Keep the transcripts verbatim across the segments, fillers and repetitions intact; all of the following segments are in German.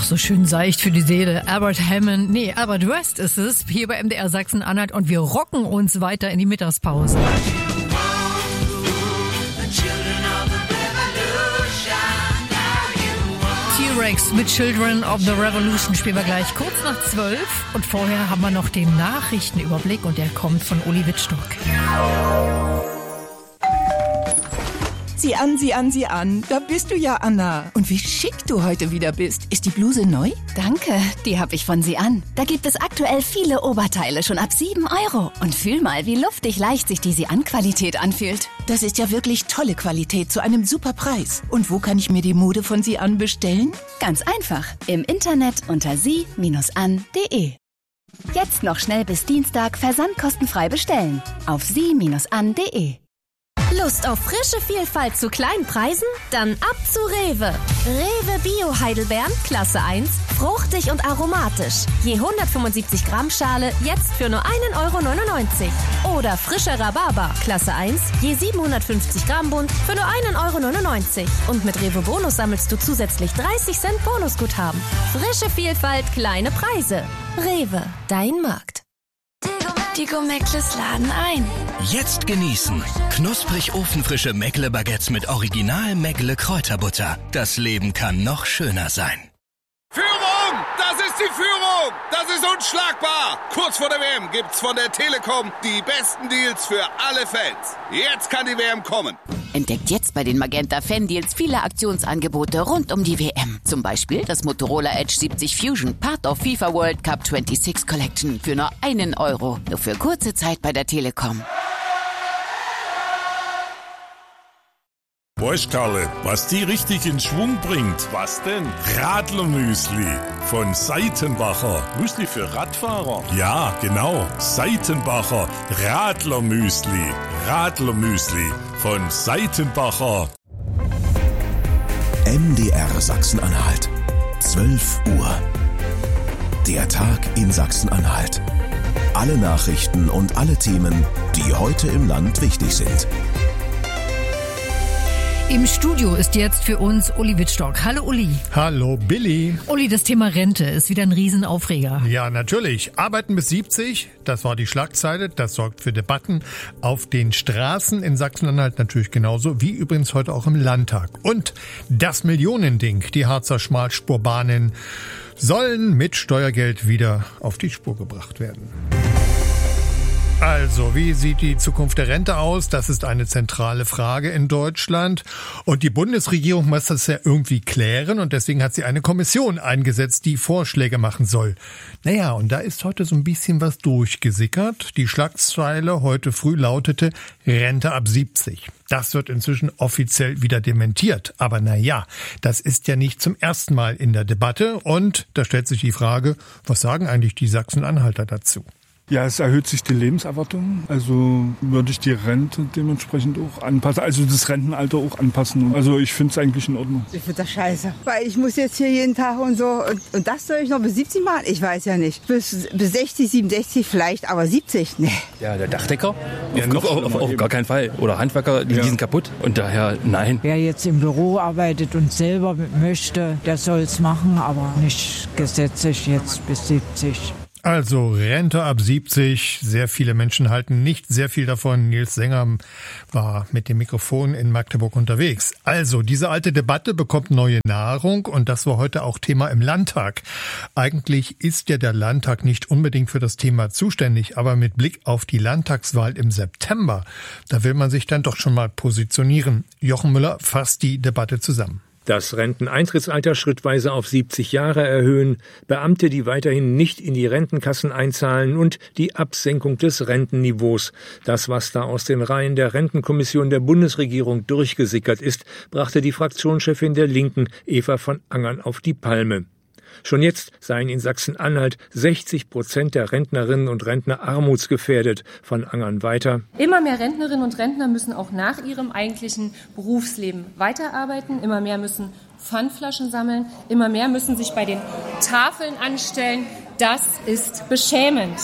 Ach, so schön seicht für die Seele. Albert Hammond, nee, Albert West ist es, hier bei M D R Sachsen-Anhalt und wir rocken uns weiter in die Mittagspause. T-Rex mit Children of the Revolution spielen wir gleich kurz nach zwölf. Und vorher haben wir noch den Nachrichtenüberblick und der kommt von Uli Wittstock. Sieh an, sieh an, sieh an. Da bist du ja, Anna. Und wie schick du heute wieder bist. Ist die Bluse neu? Danke, die habe ich von Sie an. Da gibt es aktuell viele Oberteile, schon ab sieben Euro. Und fühl mal, wie luftig leicht sich die Sie an Qualität anfühlt. Das ist ja wirklich tolle Qualität zu einem super Preis. Und wo kann ich mir die Mode von Sie an bestellen? Ganz einfach. Im Internet unter sie Bindestrich an Punkt de. Jetzt noch schnell bis Dienstag versandkostenfrei bestellen. Auf sie Bindestrich an Punkt de. Lust auf frische Vielfalt zu kleinen Preisen? Dann ab zu Rewe. Rewe Bio Heidelbeeren, Klasse eins, fruchtig und aromatisch. Je hundertfünfundsiebzig Gramm Schale, jetzt für nur ein Euro neunundneunzig. Oder frischer Rhabarber, Klasse eins, je siebenhundertfünfzig Gramm Bund, für nur ein Euro neunundneunzig. Und mit Rewe Bonus sammelst du zusätzlich dreißig Cent Bonusguthaben. Frische Vielfalt, kleine Preise. Rewe, dein Markt. Die Go-Meckles laden ein. Jetzt genießen. Knusprig ofenfrische Meckle-Baguettes mit Original Meckle-Kräuterbutter. Das Leben kann noch schöner sein. Führung! Das ist die Führung! Das ist unschlagbar! Kurz vor der W M gibt's von der Telekom die besten Deals für alle Fans. Jetzt kann die W M kommen. Entdeckt jetzt bei den Magenta Fan Deals viele Aktionsangebote rund um die W M. Zum Beispiel das Motorola Edge siebzig Fusion, Part of FIFA World Cup sechsundzwanzig Collection für nur einen Euro. Nur für kurze Zeit bei der Telekom. Weißt Karle, was die richtig in Schwung bringt? Was denn? Radlermüsli von Seitenbacher. Müsli für Radfahrer? Ja, genau. Seitenbacher Radlermüsli. Radlermüsli von Seitenbacher. M D R Sachsen-Anhalt. zwölf Uhr. Der Tag in Sachsen-Anhalt. Alle Nachrichten und alle Themen, die heute im Land wichtig sind. Im Studio ist jetzt für uns Uli Wittstock. Hallo Uli. Hallo Billy. Uli, das Thema Rente ist wieder ein Riesenaufreger. Ja, natürlich. Arbeiten bis siebzig, das war die Schlagzeile. Das sorgt für Debatten auf den Straßen in Sachsen-Anhalt natürlich genauso, wie übrigens heute auch im Landtag. Und das Millionending, die Harzer Schmalspurbahnen, sollen mit Steuergeld wieder auf die Spur gebracht werden. Also, wie sieht die Zukunft der Rente aus? Das ist eine zentrale Frage in Deutschland. Und die Bundesregierung muss das ja irgendwie klären. Und deswegen hat sie eine Kommission eingesetzt, die Vorschläge machen soll. Naja, und da ist heute so ein bisschen was durchgesickert. Die Schlagzeile heute früh lautete Rente ab siebzig. Das wird inzwischen offiziell wieder dementiert. Aber naja, das ist ja nicht zum ersten Mal in der Debatte. Und da stellt sich die Frage, was sagen eigentlich die Sachsen-Anhalter dazu? Ja, es erhöht sich die Lebenserwartung, also würde ich die Rente dementsprechend auch anpassen, also das Rentenalter auch anpassen. Also ich finde es eigentlich in Ordnung. Ich finde das scheiße, weil ich muss jetzt hier jeden Tag und so und, und das soll ich noch bis siebzig machen? Ich weiß ja nicht. Bis, bis sechzig, siebenundsechzig vielleicht, aber siebzig, nee. Ja, der Dachdecker? Ja, auf, auf, auf, auf gar keinen Fall. Oder Handwerker, die, ja. die sind kaputt und daher nein. Wer jetzt im Büro arbeitet und selber möchte, der soll es machen, aber nicht gesetzlich jetzt bis siebzig. Also Rente ab siebzig, sehr viele Menschen halten nicht sehr viel davon. Nils Sänger war mit dem Mikrofon in Magdeburg unterwegs. Also diese alte Debatte bekommt neue Nahrung und das war heute auch Thema im Landtag. Eigentlich ist ja der Landtag nicht unbedingt für das Thema zuständig, aber mit Blick auf die Landtagswahl im September, da will man sich dann doch schon mal positionieren. Jochen Müller fasst die Debatte zusammen. Das Renteneintrittsalter schrittweise auf siebzig Jahre erhöhen, Beamte, die weiterhin nicht in die Rentenkassen einzahlen und die Absenkung des Rentenniveaus. Das, was da aus den Reihen der Rentenkommission der Bundesregierung durchgesickert ist, brachte die Fraktionschefin der Linken, Eva von Angern, auf die Palme. Schon jetzt seien in Sachsen-Anhalt sechzig Prozent der Rentnerinnen und Rentner armutsgefährdet. Von Angern weiter. Immer mehr Rentnerinnen und Rentner müssen auch nach ihrem eigentlichen Berufsleben weiterarbeiten. Immer mehr müssen Pfandflaschen sammeln. Immer mehr müssen sich bei den Tafeln anstellen. Das ist beschämend.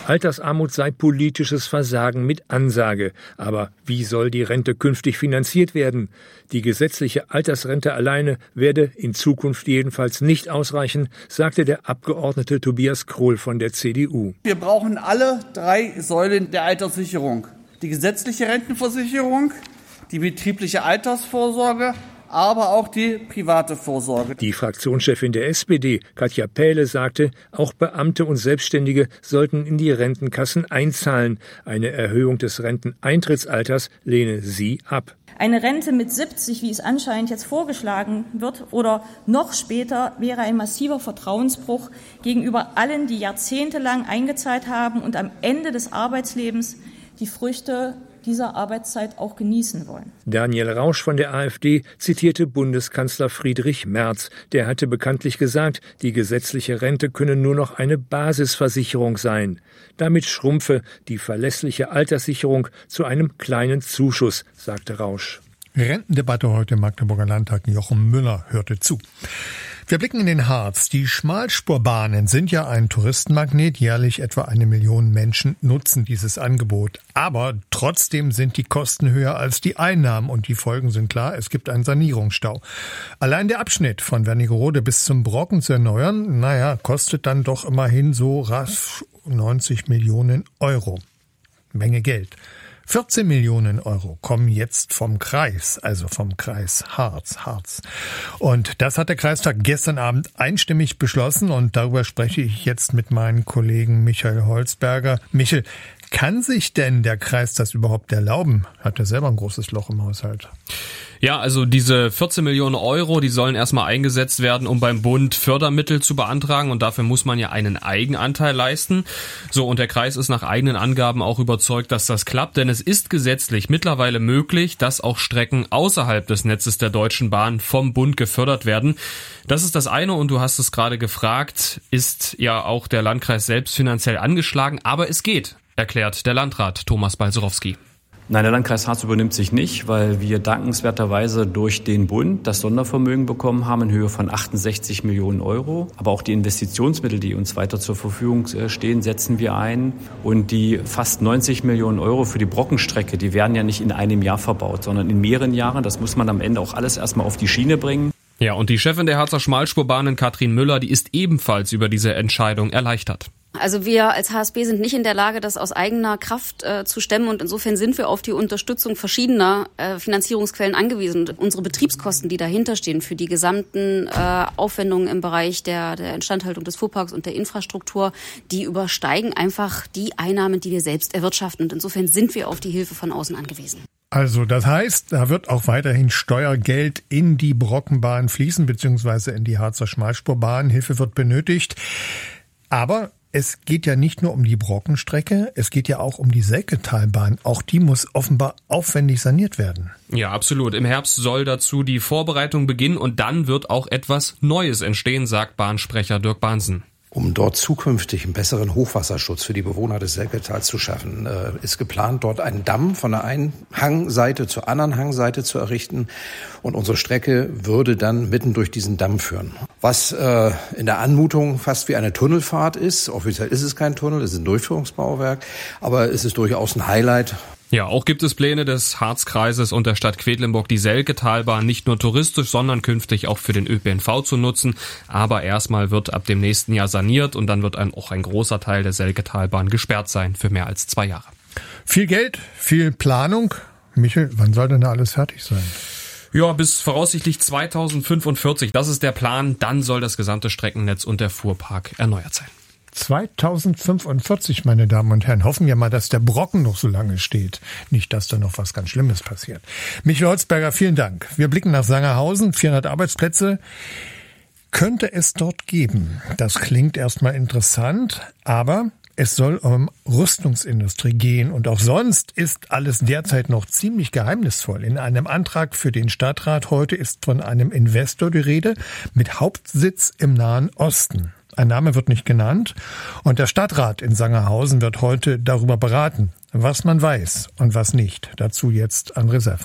Altersarmut sei politisches Versagen mit Ansage. Aber wie soll die Rente künftig finanziert werden? Die gesetzliche Altersrente alleine werde in Zukunft jedenfalls nicht ausreichen, sagte der Abgeordnete Tobias Krohl von der C D U. Wir brauchen alle drei Säulen der Alterssicherung. Die gesetzliche Rentenversicherung, die betriebliche Altersvorsorge, aber auch die private Vorsorge. Die Fraktionschefin der S P D, Katja Pähle, sagte, auch Beamte und Selbstständige sollten in die Rentenkassen einzahlen. Eine Erhöhung des Renteneintrittsalters lehne sie ab. Eine Rente mit siebzig, wie es anscheinend jetzt vorgeschlagen wird, oder noch später, wäre ein massiver Vertrauensbruch gegenüber allen, die jahrzehntelang eingezahlt haben und am Ende des Arbeitslebens die Früchte dieser Arbeitszeit auch genießen wollen. Daniel Rausch von der AfD zitierte Bundeskanzler Friedrich Merz. Der hatte bekanntlich gesagt, die gesetzliche Rente könne nur noch eine Basisversicherung sein. Damit schrumpfe die verlässliche Alterssicherung zu einem kleinen Zuschuss, sagte Rausch. Rentendebatte heute im Magdeburger Landtag. Jochen Müller hörte zu. Wir blicken in den Harz. Die Schmalspurbahnen sind ja ein Touristenmagnet. Jährlich etwa eine Million Menschen nutzen dieses Angebot. Aber trotzdem sind die Kosten höher als die Einnahmen. Und die Folgen sind klar, es gibt einen Sanierungsstau. Allein der Abschnitt von Wernigerode bis zum Brocken zu erneuern, naja, kostet dann doch immerhin so rasch neunzig Millionen Euro. Menge Geld. vierzehn Millionen Euro kommen jetzt vom Kreis, also vom Kreis Harz, Harz. Und das hat der Kreistag gestern Abend einstimmig beschlossen und darüber spreche ich jetzt mit meinem Kollegen Michael Holzberger. Michael, kann sich denn der Kreis das überhaupt erlauben? Hat er selber ein großes Loch im Haushalt? Ja, also diese vierzehn Millionen Euro, die sollen erstmal eingesetzt werden, um beim Bund Fördermittel zu beantragen und dafür muss man ja einen Eigenanteil leisten. So, und der Kreis ist nach eigenen Angaben auch überzeugt, dass das klappt, denn es ist gesetzlich mittlerweile möglich, dass auch Strecken außerhalb des Netzes der Deutschen Bahn vom Bund gefördert werden. Das ist das eine und du hast es gerade gefragt, ist ja auch der Landkreis selbst finanziell angeschlagen, aber es geht, erklärt der Landrat Thomas Balcerowski. Nein, der Landkreis Harz übernimmt sich nicht, weil wir dankenswerterweise durch den Bund das Sondervermögen bekommen haben in Höhe von achtundsechzig Millionen Euro. Aber auch die Investitionsmittel, die uns weiter zur Verfügung stehen, setzen wir ein. Und die fast neunzig Millionen Euro für die Brockenstrecke, die werden ja nicht in einem Jahr verbaut, sondern in mehreren Jahren. Das muss man am Ende auch alles erstmal auf die Schiene bringen. Ja, und die Chefin der Harzer Schmalspurbahnen, Katrin Müller, die ist ebenfalls über diese Entscheidung erleichtert. Also wir als H S B sind nicht in der Lage, das aus eigener Kraft äh, zu stemmen und insofern sind wir auf die Unterstützung verschiedener äh, Finanzierungsquellen angewiesen. Und unsere Betriebskosten, die dahinter stehen für die gesamten äh, Aufwendungen im Bereich der, der Instandhaltung des Fuhrparks und der Infrastruktur, die übersteigen einfach die Einnahmen, die wir selbst erwirtschaften. Und insofern sind wir auf die Hilfe von außen angewiesen. Also das heißt, da wird auch weiterhin Steuergeld in die Brockenbahn fließen, beziehungsweise in die Harzer Schmalspurbahn. Hilfe wird benötigt. Aber es geht ja nicht nur um die Brockenstrecke, es geht ja auch um die Selketalbahn. Auch die muss offenbar aufwendig saniert werden. Ja, absolut. Im Herbst soll dazu die Vorbereitung beginnen und dann wird auch etwas Neues entstehen, sagt Bahnsprecher Dirk Bahnsen. Um dort zukünftig einen besseren Hochwasserschutz für die Bewohner des Selketals zu schaffen, ist geplant, dort einen Damm von der einen Hangseite zur anderen Hangseite zu errichten. Und unsere Strecke würde dann mitten durch diesen Damm führen. Was äh, in der Anmutung fast wie eine Tunnelfahrt ist. Offiziell ist es kein Tunnel, es ist ein Durchführungsbauwerk. Aber es ist durchaus ein Highlight. Ja, auch gibt es Pläne des Harzkreises und der Stadt Quedlinburg, die Selketalbahn nicht nur touristisch, sondern künftig auch für den Ö P N V zu nutzen. Aber erstmal wird ab dem nächsten Jahr saniert und dann wird ein, auch ein großer Teil der Selketalbahn gesperrt sein für mehr als zwei Jahre. Viel Geld, viel Planung. Michael, wann soll denn da alles fertig sein? Ja, bis voraussichtlich zweitausendfünfundvierzig. Das ist der Plan. Dann soll das gesamte Streckennetz und der Fuhrpark erneuert sein. zweitausendfünfundvierzig, meine Damen und Herren. Hoffen wir mal, dass der Brocken noch so lange steht. Nicht, dass da noch was ganz Schlimmes passiert. Michael Holzberger, vielen Dank. Wir blicken nach Sangerhausen. vierhundert Arbeitsplätze könnte es dort geben. Das klingt erstmal interessant, aber es soll um Rüstungsindustrie gehen und auch sonst ist alles derzeit noch ziemlich geheimnisvoll. In einem Antrag für den Stadtrat heute ist von einem Investor die Rede mit Hauptsitz im Nahen Osten. Ein Name wird nicht genannt und der Stadtrat in Sangerhausen wird heute darüber beraten, was man weiß und was nicht. Dazu jetzt André Seifert.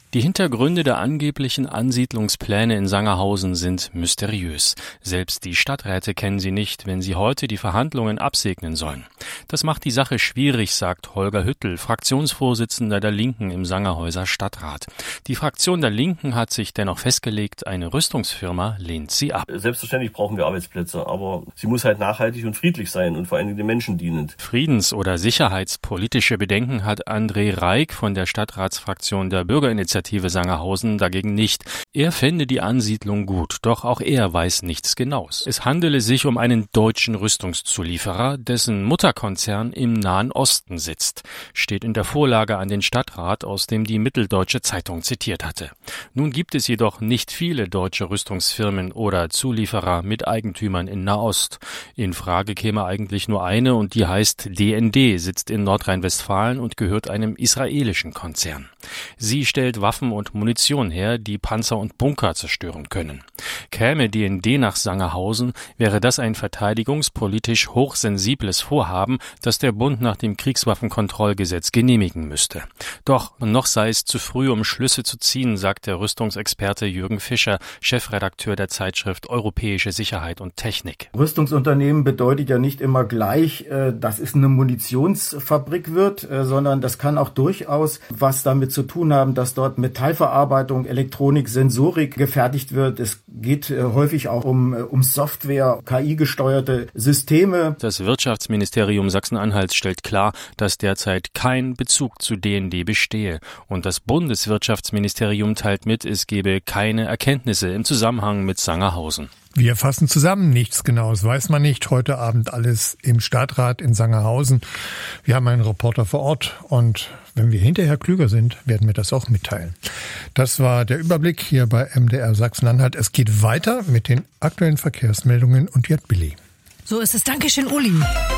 Die Hintergründe der angeblichen Ansiedlungspläne in Sangerhausen sind mysteriös. Selbst die Stadträte kennen sie nicht, wenn sie heute die Verhandlungen absegnen sollen. Das macht die Sache schwierig, sagt Holger Hüttel, Fraktionsvorsitzender der Linken im Sangerhäuser Stadtrat. Die Fraktion der Linken hat sich dennoch festgelegt, eine Rüstungsfirma lehnt sie ab. Selbstverständlich brauchen wir Arbeitsplätze, aber sie muss halt nachhaltig und friedlich sein und vor allem den Menschen dienend. Friedens- oder sicherheitspolitische Bedenken hat André Reik von der Stadtratsfraktion der Bürgerinitiative Sangerhausen dagegen nicht. Er fände die Ansiedlung gut, doch auch er weiß nichts Genaues. Es handele sich um einen deutschen Rüstungszulieferer, dessen Mutterkonzern im Nahen Osten sitzt. Steht in der Vorlage an den Stadtrat, aus dem die Mitteldeutsche Zeitung zitiert hatte. Nun gibt es jedoch nicht viele deutsche Rüstungsfirmen oder Zulieferer mit Eigentümern in Nahost. In Frage käme eigentlich nur eine und die heißt D N D, sitzt in Nordrhein-Westfalen und gehört einem israelischen Konzern. Sie stellt Waffen und Munition her, die Panzer und Bunker zerstören können. Käme D N D nach Sangerhausen, wäre das ein verteidigungspolitisch hochsensibles Vorhaben, das der Bund nach dem Kriegswaffenkontrollgesetz genehmigen müsste. Doch noch sei es zu früh, um Schlüsse zu ziehen, sagt der Rüstungsexperte Jürgen Fischer, Chefredakteur der Zeitschrift Europäische Sicherheit und Technik. Rüstungsunternehmen bedeutet ja nicht immer gleich, dass es eine Munitionsfabrik wird, sondern das kann auch durchaus was damit zu tun haben, dass dort Metallverarbeitung, Elektronik, Sensorik gefertigt wird. Es geht äh, häufig auch um, äh, um Software, K I-gesteuerte Systeme. Das Wirtschaftsministerium Sachsen-Anhalts stellt klar, dass derzeit kein Bezug zu D N D bestehe. Und das Bundeswirtschaftsministerium teilt mit, es gebe keine Erkenntnisse im Zusammenhang mit Sangerhausen. Wir fassen zusammen, nichts Genaues weiß man nicht. Heute Abend alles im Stadtrat in Sangerhausen. Wir haben einen Reporter vor Ort und wenn wir hinterher klüger sind, werden wir das auch mitteilen. Das war der Überblick hier bei M D R Sachsen-Anhalt. Es geht weiter mit den aktuellen Verkehrsmeldungen und jetzt Billy. So ist es. Dankeschön, Uli.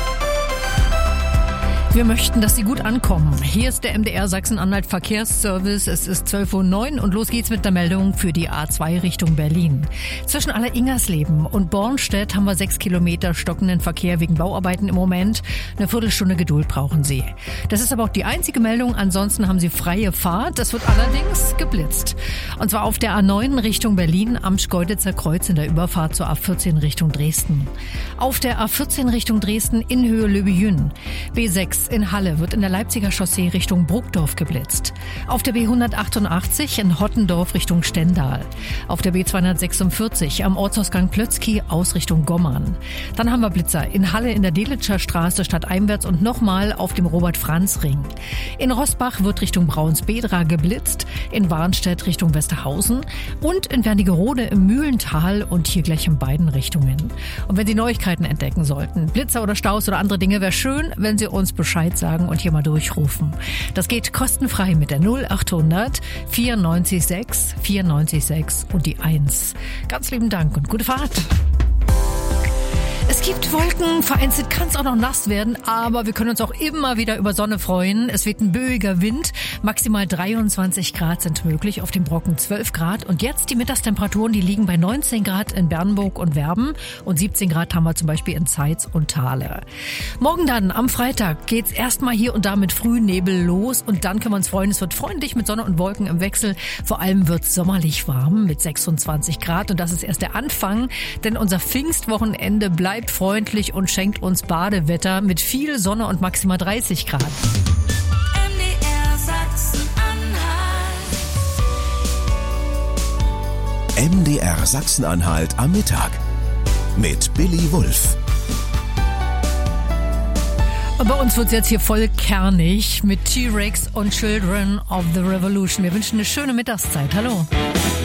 Wir möchten, dass Sie gut ankommen. Hier ist der M D R Sachsen-Anhalt Verkehrsservice. Es ist zwölf Uhr neun und los geht's mit der Meldung für die A zwei Richtung Berlin. Zwischen Aller-Ingersleben und Bornstedt haben wir sechs Kilometer stockenden Verkehr wegen Bauarbeiten im Moment. Eine Viertelstunde Geduld brauchen Sie. Das ist aber auch die einzige Meldung. Ansonsten haben Sie freie Fahrt. Es wird allerdings geblitzt. Und zwar auf der A neun Richtung Berlin am Schkeuditzer Kreuz in der Überfahrt zur A vierzehn Richtung Dresden. Auf der A vierzehn Richtung Dresden in Höhe Löbejün. B sechs in Halle wird in der Leipziger Chaussee Richtung Burgdorf geblitzt. Auf der B hundertachtundachtzig in Hottendorf Richtung Stendal. Auf der B zweihundertsechsundvierzig am Ortsausgang Plötzky aus Richtung Gommern. Dann haben wir Blitzer in Halle in der Delitscher Straße stadteinwärts und nochmal auf dem Robert-Franz-Ring. In Roßbach wird Richtung Braunsbedra geblitzt, in Warnstedt Richtung Westerhausen und in Wernigerode im Mühlental und hier gleich in beiden Richtungen. Und wenn Sie Neuigkeiten entdecken sollten, Blitzer oder Staus oder andere Dinge, wäre schön, wenn Sie uns Bescheid sagen und hier mal durchrufen. Das geht kostenfrei mit der null achthundert vierundneunzig sechs vierundneunzig sechs und die eins. Ganz lieben Dank und gute Fahrt. Es gibt Wolken, vereinzelt kann es auch noch nass werden, aber wir können uns auch immer wieder über Sonne freuen. Es weht ein böiger Wind, maximal dreiundzwanzig Grad sind möglich, auf dem Brocken zwölf Grad. Und jetzt die Mittagstemperaturen, die liegen bei neunzehn Grad in Bernburg und Werben und siebzehn Grad haben wir zum Beispiel in Zeitz und Thale. Morgen dann, am Freitag, geht's erstmal hier und da mit Frühnebel los und dann können wir uns freuen, es wird freundlich mit Sonne und Wolken im Wechsel. Vor allem wird's sommerlich warm mit sechsundzwanzig Grad und das ist erst der Anfang, denn unser Pfingstwochenende bleibt freundlich und schenkt uns Badewetter mit viel Sonne und maximal dreißig Grad. M D R Sachsen-Anhalt. M D R Sachsen-Anhalt am Mittag mit Billy Wulff. Und bei uns wird es jetzt hier voll kernig mit T-Rex und Children of the Revolution. Wir wünschen eine schöne Mittagszeit. Hallo.